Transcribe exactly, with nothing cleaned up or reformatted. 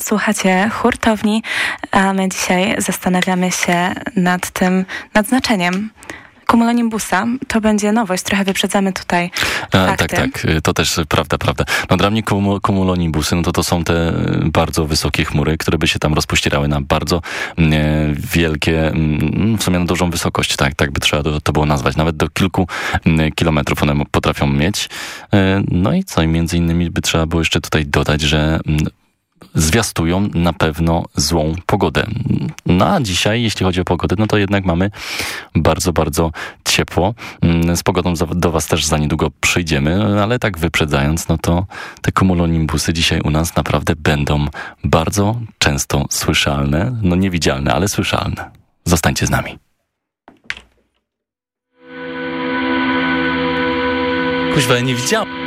Słuchacie Hurtowni, a my dzisiaj zastanawiamy się nad tym, nad znaczeniem cumulonimbusa. To będzie nowość, trochę wyprzedzamy tutaj A, fakty. tak, tak, to też prawda, prawda. No dla mnie cumulonimbusy, no to to są te bardzo wysokie chmury, które by się tam rozpościerały na bardzo nie, wielkie, w sumie na dużą wysokość, tak, tak by trzeba to, to było nazwać. Nawet do kilku kilometrów one potrafią mieć. No i co, i między innymi by trzeba było jeszcze tutaj dodać, że zwiastują na pewno złą pogodę. No a dzisiaj, jeśli chodzi o pogodę, no to jednak mamy bardzo, bardzo ciepło. Z pogodą do was też za niedługo przyjdziemy, ale tak wyprzedzając, no to te cumulonimbusy dzisiaj u nas naprawdę będą bardzo często słyszalne. No niewidzialne, ale słyszalne. Zostańcie z nami. Kuźwa, nie widziałem.